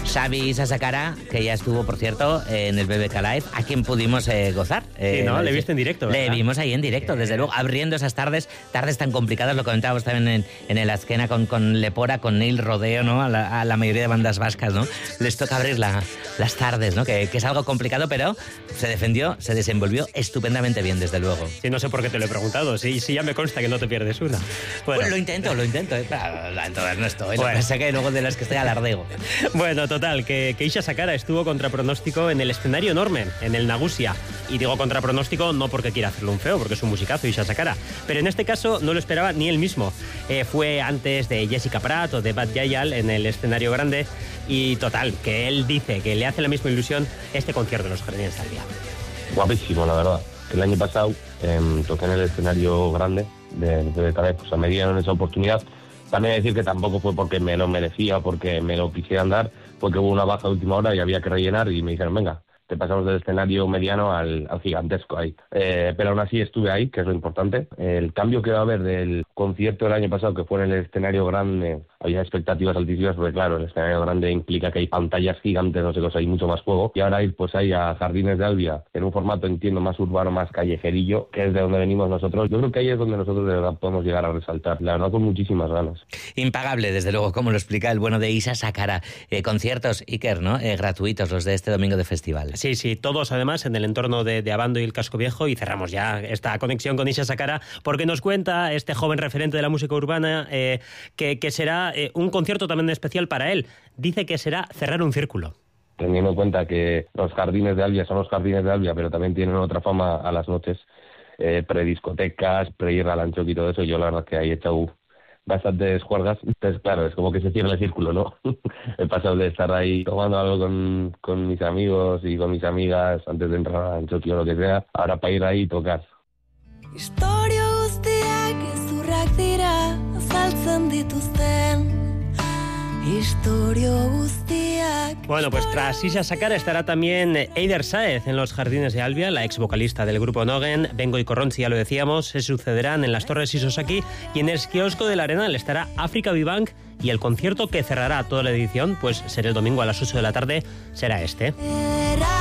Xavi Sasakara, que ya estuvo, por cierto, en el BBK Live, a quien pudimos gozar. Sí, ¿no? Le viste en directo, ¿verdad? Le vimos ahí en directo, desde luego, abriendo esas tardes tan complicadas, lo comentábamos también en el Azkena con Lepora, con Neil Rodeo, ¿no? A la mayoría de bandas vascas, ¿no? Les toca abrir las tardes, ¿no? Que es algo complicado, pero se defendió, se desenvolvió estupendamente bien, desde luego. Sí, no sé por qué te lo he preguntado, sí ya me consta que no te pierdes una. Bueno, pues lo intento, entonces no estoy, bueno. Sé que luego de las que estoy alardeo. Bueno, total, que Isha Sakara estuvo contra pronóstico en el escenario enorme, en el Nagusia. Y digo contra pronóstico no porque quiera hacerle un feo, porque es un musicazo Isha Sakara, pero en este caso no lo esperaba ni él mismo. Fue antes de Jessica Pratt o de Bad Yayal en el escenario grande, y total, que él dice que le hace la misma ilusión este concierto de los Jardines de Albia. Guapísimo, la verdad. El año pasado toqué en el escenario grande de Calais, pues me dieron esa oportunidad. También decir que tampoco fue porque me lo merecía o porque me lo quisieran dar, porque hubo una baja de última hora y había que rellenar y me dijeron, venga, te pasamos del escenario mediano al gigantesco ahí. Pero aún así estuve ahí, que es lo importante. El cambio que va a haber del concierto del año pasado, que fue en el escenario grande, había expectativas altísimas, porque claro, el escenario grande implica que hay pantallas gigantes, no sé qué, hay mucho más juego. Y ahora ir pues ahí a Jardines de Albia, en un formato, entiendo, más urbano, más callejerillo, que es de donde venimos nosotros. Yo creo que ahí es donde nosotros de verdad podemos llegar a resaltar. La verdad, con muchísimas ganas. Impagable, desde luego, como lo explica el bueno de Isha Sakara. Conciertos, Iker, ¿no? Gratuitos, los de este domingo de festival. Sí, todos además en el entorno de Abando y el Casco Viejo, y cerramos ya esta conexión con Isha Sakara porque nos cuenta este joven referente de la música urbana que será un concierto también especial para él. Dice que será cerrar un círculo. Teniendo en cuenta que los Jardines de Albia son los Jardines de Albia, pero también tienen otra fama a las noches, prediscotecas, pre-ir al Anchoqui y todo eso, yo la verdad que ahí he echado bastantes juergas. Entonces, claro, es como que se cierra el círculo, ¿no? He pasado de estar ahí tomando algo con mis amigos y con mis amigas antes de entrar a Antxoki o lo que sea, ahora para ir ahí y tocar. Historia guztiak ezurrak dira, azaltzen dituzten. Historia guztiak. Bueno, pues tras Isha Sakara estará también Eider Sáez en los Jardines de Albia, la ex vocalista del grupo Nogen. Bengo y Corronzi, ya lo decíamos, se sucederán en las Torres Isosaki, y en el kiosco del Arenal estará África Vivank, y el concierto que cerrará toda la edición, pues será el domingo a las 8 de la tarde, será este.